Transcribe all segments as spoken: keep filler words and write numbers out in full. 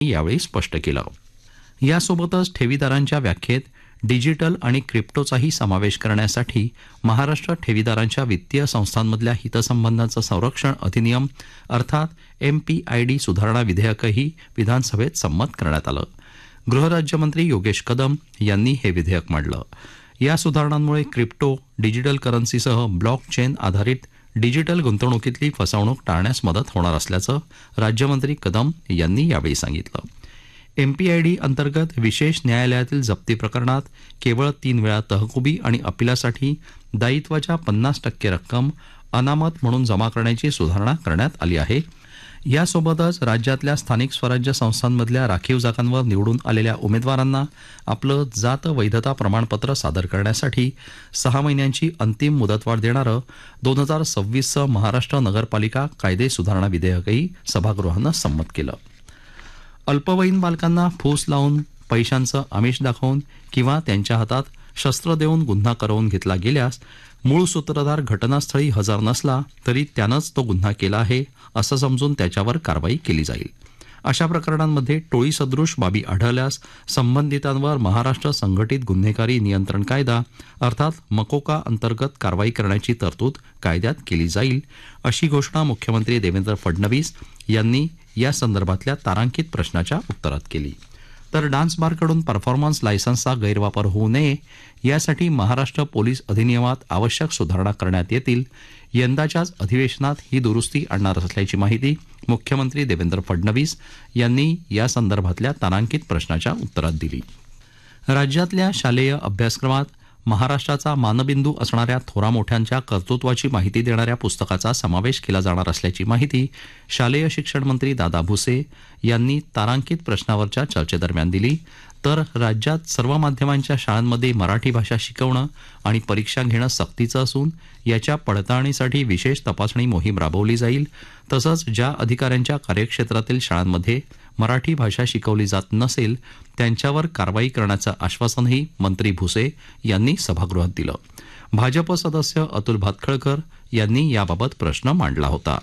यावेळी स्पष्ट केलं. यासोबतच ठेवीदारांच्या व्याख्येत डिजिटल आणि क्रिप्टोचाही समावेश करण्यासाठी महाराष्ट्र ठेवीदारांच्या वित्तीय संस्थांमधल्या हितसंबंधांचं संरक्षण अधिनियम अर्थात एमपीआयडी सुधारणा विधेयकही विधानसभेत संमत करण्यात आलं. गृहराज्यमंत्री योगेश कदम यांनी हे विधेयक मांडलं. या सुधारणांमुळे क्रिप्टो, डिजिटल करन्सीसह ब्लॉक चेन आधारित डिजिटल गुंतवणुकीतली फसवणूक टाळण्यास मदत होणार असल्याचं राज्यमंत्री कदम यांनी यावेळी सांगितलं. एमपीआयडी अंतर्गत विशेष न्यायालयातील जप्ती प्रकरणात केवळ तीन वेळा तहकुबी आणि अपिलासाठी दायित्वाच्या पन्नास टक्के रक्कम अनामत म्हणून जमा करण्याची सुधारणा करण्यात आली आहे. यासोबतच राज्यातल्या स्थानिक स्वराज्य संस्थांमधल्या राखीव जागांवर निवडून आलेल्या उमेदवारांना आपलं जात वैधता प्रमाणपत्र सादर करण्यासाठी सहा महिन्यांची अंतिम मुदतवाढ देणारं दोन हजार सव्वीसचं महाराष्ट्र नगरपालिका कायदे सुधारणा विधेयकही सभागृहानं संमत केलं. अल्पवयीन बालकांना फूस लावून, पैशांचं आमिष दाखवून किंवा त्यांच्या हातात शस्त्र देऊन गुन्हा करवून घेतला गेल्यास मूळ सूत्रधार घटनास्थळी हजर नसला तरी त्यानंच तो गुन्हा केला आहे असं समजून त्याच्यावर कारवाई केली जाईल. अशा प्रकरणांमध्ये टोळीसदृश बाबी आढळल्यास संबंधितांवर महाराष्ट्र संघटित गुन्हेगारी नियंत्रण कायदा अर्थात मकोका अंतर्गत कारवाई करण्याची तरतूद कायद्यात केली जाईल, अशी घोषणा मुख्यमंत्री देवेंद्र फडणवीस यांनी या संदर्भातल्या तारांकित प्रश्नाच्या उत्तरात केली. तर डान्स बारकडून परफॉर्मन्स लायसन्सचा गैरवापर होऊ नये यासाठी महाराष्ट्र पोलीस अधिनियमात आवश्यक सुधारणा करण्यात येतील. यंदाच्याच अधिवेशनात ही दुरुस्ती आणणार असल्याची माहिती मुख्यमंत्री देवेंद्र फडणवीस यांनी या संदर्भातल्या तारांकित प्रश्नाच्या उत्तरात दिली. राज्यातल्या शालेय अभ्यासक्रमात महाराष्ट्राचा मानबिंदू असणाऱ्या थोरामोठ्यांच्या कर्तृत्वाची माहिती देणाऱ्या पुस्तकाचा समावेश केला जाणार असल्याची माहिती शालेय शिक्षण मंत्री दादा भुसे यांनी तारांकित प्रश्नावरच्या चर्चेदरम्यान दिली. तर राज्यात सर्व माध्यमांच्या शाळांमध्ये मराठी भाषा शिकवणं आणि परीक्षा घेणं सक्तीचं असून याच्या पडताळणीसाठी विशेष तपासणी मोहीम राबवली जाईल. तसंच ज्या अधिकाऱ्यांच्या कार्यक्षेत्रातील शाळांमध्ये मराठी भाषा शिकवली जात नसेल त्यांच्यावर कारवाई करण्याचं आश्वासनही मंत्री भुसे यांनी सभागृहात दिलं. भाजप सदस्य अतुल भातखळकर यांनी याबाबत प्रश्न मांडला होता.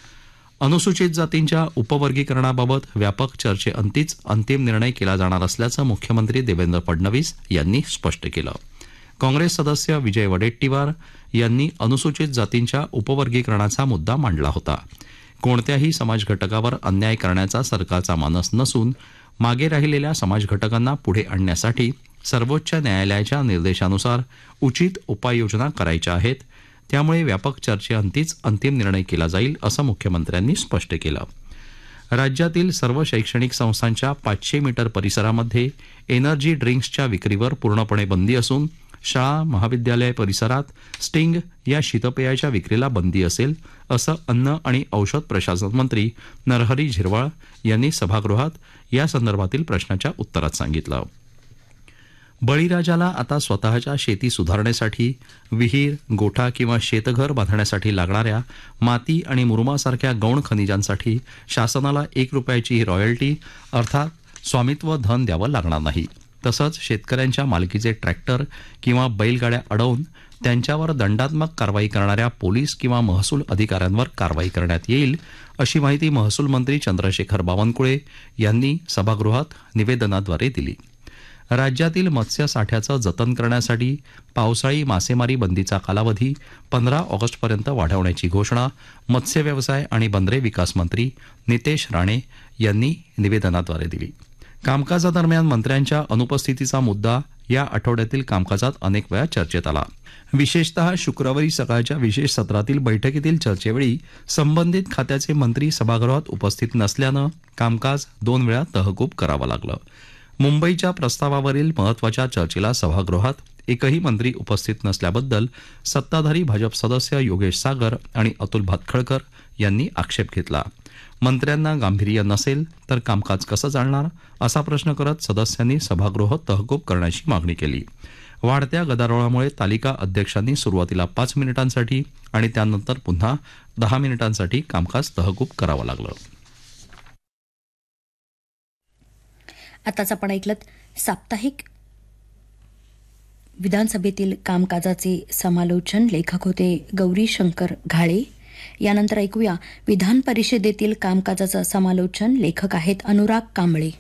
अनुसूचित जातींच्या उपवर्गीकरणाबाबत व्यापक चर्चेअंतीच अंतिम निर्णय केला जाणार असल्याचं मुख्यमंत्री देवेंद्र फडणवीस यांनी स्पष्ट केलं. काँग्रेस सदस्य विजय वडेट्टीवार यांनी अनुसूचित जातींच्या उपवर्गीकरणाचा मुद्दा मांडला होता. कोणत्याही समाज घटकावर अन्याय करण्याचा सरकारचा मानस नसून मागे राहिलेल्या समाज घटकांना पुढे आणण्यासाठी सर्वोच्च न्यायालयाच्या निर्देशानुसार उचित उपाययोजना करायच्या आहेत. त्यामुळे व्यापक चर्चेअंतीच अंतिम निर्णय केला जाईल असं मुख्यमंत्र्यांनी स्पष्ट केलं. राज्यातील सर्व शैक्षणिक संस्थांच्या पाचशे मीटर परिसरामध्ये एनर्जी ड्रिंक्सच्या विक्रीवर पूर्णपणे बंदी असून शाळा महाविद्यालय परिसरात स्टिंग या शीतपेयाच्या विक्रीला बंदी असेल असं अन्न आणि औषध प्रशासन मंत्री नरहरी झिरवाळ यांनी सभागृहात या संदर्भातील प्रश्नाच्या उत्तरात सांगितलं. बळीराजाला आता स्वतःच्या शेती सुधारण्यासाठी विहीर, गोठा किंवा शेतघर बांधण्यासाठी लागणाऱ्या माती आणि मुरुमासारख्या गौण खनिजांसाठी शासनाला एक रुपयाची रॉयल्टी अर्थात स्वामित्व धन द्यावं लागणार नाही. तसंच शेतकऱ्यांच्या मालकीचे ट्रॅक्टर किंवा बैलगाड्या अडवून त्यांच्यावर दंडात्मक कारवाई करणाऱ्या पोलीस किंवा महसूल अधिकाऱ्यांवर कारवाई करण्यात येईल, अशी माहिती महसूल मंत्री चंद्रशेखर बावनकुळे यांनी सभागृहात निवेदनाद्वारे दिली. राज्यातील मत्स्य साठ्याचं जतन करण्यासाठी पावसाळी मासेमारी बंदीचा कालावधी पंधरा ऑगस्टपर्यंत वाढवण्याची घोषणा मत्स्य व्यवसाय आणि बंदरे विकास मंत्री नितेश राणे यांनी निवेदनाद्वारे दिली. कामकाजादरम्यान मंत्र्यांच्या अनुपस्थितीचा मुद्दा या आठवड्यातील कामकाजात अनेक वेळा चर्चेत आला. विशेषतः शुक्रवारी सकाळच्या विशेष सत्रातील बैठकीतील चर्चेवेळी संबंधित खात्याचे मंत्री सभागृहात उपस्थित नसल्यानं कामकाज दोन वेळा तहकूब करावं लागलं. मुंबईच्या प्रस्तावावरील महत्त्वाच्या चर्चेला सभागृहात एकही मंत्री उपस्थित नसल्याबद्दल सत्ताधारी भाजप सदस्य योगेश सागर आणि अतुल भातखळकर यांनी आक्षेप घेतला. मंत्र्यांना गांभीर्य नसेल तर कामकाज कसं चालणार असा प्रश्न करत सदस्यांनी सभागृह तहकूब करण्याची मागणी केली. वाढत्या गदारोळामुळे तालिका अध्यक्षांनी सुरुवातीला पाच मिनिटांसाठी आणि त्यानंतर पुन्हा दहा मिनिटांसाठी कामकाज तहकूब करावं लागलं. आताच आपण ऐकलत साप्ताहिक विधानसभेतील कामकाजाचे समालोचन. लेखक होते गौरी शंकर घाळे. यानंतर ऐकूया विधान परिषदेतील कामकाजाचं समालोचन. लेखक आहेत अनुराग कांबळे.